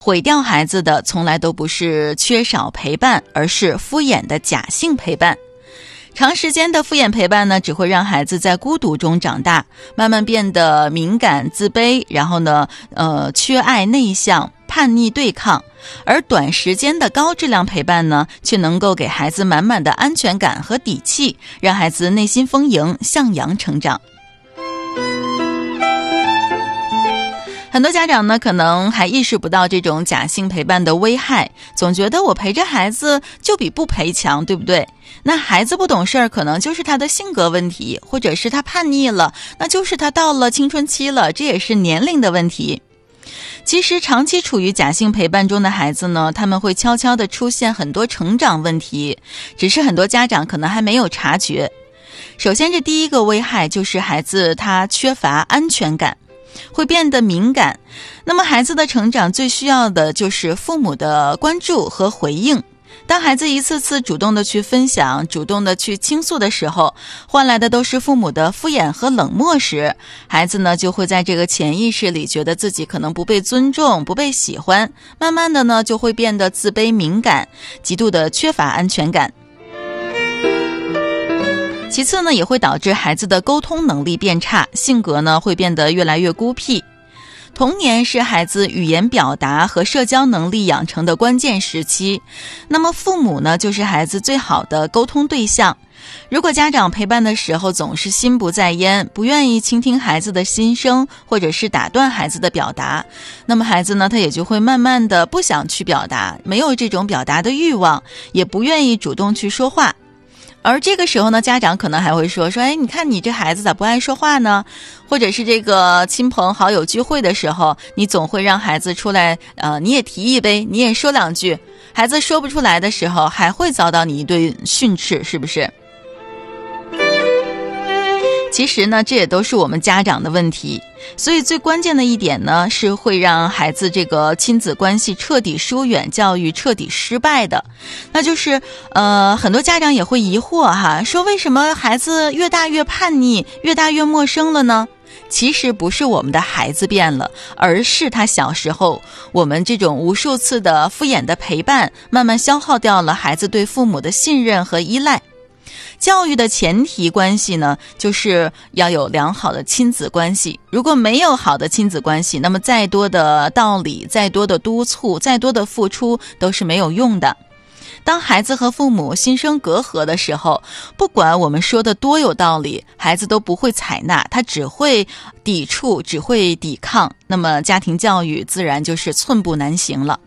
毁掉孩子的从来都不是缺少陪伴，而是敷衍的假性陪伴。长时间的敷衍陪伴呢，只会让孩子在孤独中长大，慢慢变得敏感、自卑，然后呢，缺爱、内向、叛逆、对抗。而短时间的高质量陪伴呢，却能够给孩子满满的安全感和底气，让孩子内心丰盈，向阳成长。很多家长呢，可能还意识不到这种假性陪伴的危害，总觉得我陪着孩子就比不陪强，对不对？那孩子不懂事儿，可能就是他的性格问题，或者是他叛逆了，那就是他到了青春期了，这也是年龄的问题。其实长期处于假性陪伴中的孩子呢，他们会悄悄地出现很多成长问题，只是很多家长可能还没有察觉。首先，这第一个危害就是孩子他缺乏安全感，会变得敏感。那么孩子的成长最需要的就是父母的关注和回应。当孩子一次次主动的去分享，主动的去倾诉的时候，换来的都是父母的敷衍和冷漠时，孩子呢就会在这个潜意识里觉得自己可能不被尊重，不被喜欢，慢慢的呢就会变得自卑敏感，极度的缺乏安全感。其次呢，也会导致孩子的沟通能力变差，性格呢会变得越来越孤僻。童年是孩子语言表达和社交能力养成的关键时期，那么父母呢就是孩子最好的沟通对象。如果家长陪伴的时候总是心不在焉，不愿意倾听孩子的心声，或者是打断孩子的表达，那么孩子呢他也就会慢慢的不想去表达，没有这种表达的欲望，也不愿意主动去说话。而这个时候呢，家长可能还会说，哎，你看你这孩子咋不爱说话呢？或者是这个亲朋好友聚会的时候，你总会让孩子出来，你也提一杯，你也说两句，孩子说不出来的时候，还会遭到你一顿训斥，是不是？其实呢，这也都是我们家长的问题。所以最关键的一点呢，是会让孩子这个亲子关系彻底疏远，教育彻底失败的。那就是很多家长也会疑惑哈，说为什么孩子越大越叛逆，越大越陌生了呢？其实不是我们的孩子变了，而是他小时候我们这种无数次的敷衍的陪伴，慢慢消耗掉了孩子对父母的信任和依赖。教育的前提关系呢，就是要有良好的亲子关系。如果没有好的亲子关系，那么再多的道理，再多的督促，再多的付出都是没有用的。当孩子和父母心生隔阂的时候，不管我们说的多有道理，孩子都不会采纳，他只会抵触，只会抵抗，那么家庭教育自然就是寸步难行了。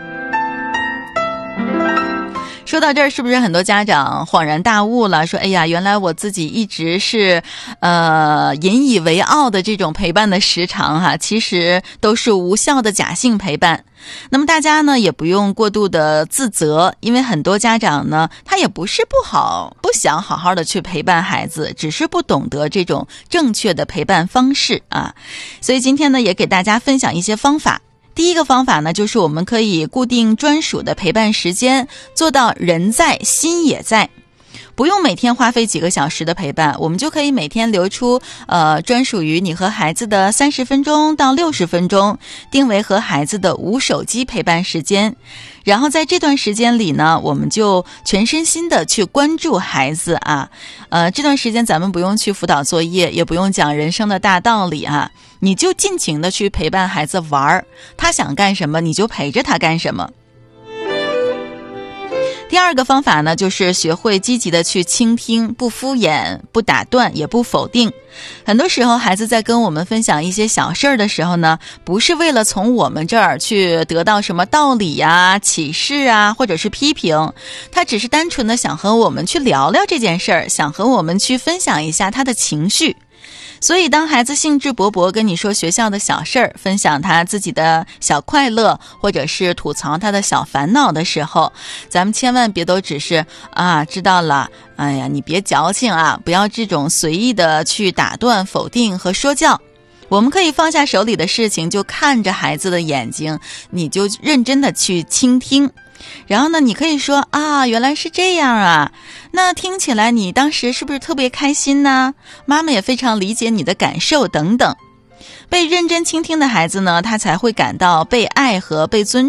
说到这儿，是不是很多家长恍然大悟了，说哎呀，原来我自己一直是引以为傲的这种陪伴的时长哈，其实都是无效的假性陪伴。那么大家呢也不用过度的自责，因为很多家长呢他也不是不想好好的去陪伴孩子，只是不懂得这种正确的陪伴方式啊。所以今天呢也给大家分享一些方法。第一个方法呢，就是我们可以固定专属的陪伴时间，做到人在心也在。不用每天花费几个小时的陪伴，我们就可以每天留出专属于你和孩子的30分钟到60分钟，定为和孩子的无手机陪伴时间。然后在这段时间里呢，我们就全身心的去关注孩子啊。这段时间咱们不用去辅导作业，也不用讲人生的大道理啊，你就尽情的去陪伴孩子玩，他想干什么你就陪着他干什么。第二个方法呢，就是学会积极的去倾听，不敷衍，不打断，也不否定。很多时候孩子在跟我们分享一些小事儿的时候呢，不是为了从我们这儿去得到什么道理呀、启示啊，或者是批评，他只是单纯的想和我们去聊聊这件事儿，想和我们去分享一下他的情绪。所以当孩子兴致勃勃跟你说学校的小事儿，分享他自己的小快乐，或者是吐槽他的小烦恼的时候，咱们千万别都只是知道了，哎呀你别矫情啊，不要这种随意的去打断、否定和说教。我们可以放下手里的事情，就看着孩子的眼睛，你就认真的去倾听。然后呢，你可以说原来是这样啊，那听起来你当时是不是特别开心呢？妈妈也非常理解你的感受等等。 被认真倾听的孩子呢，他才会感到被爱和被尊重。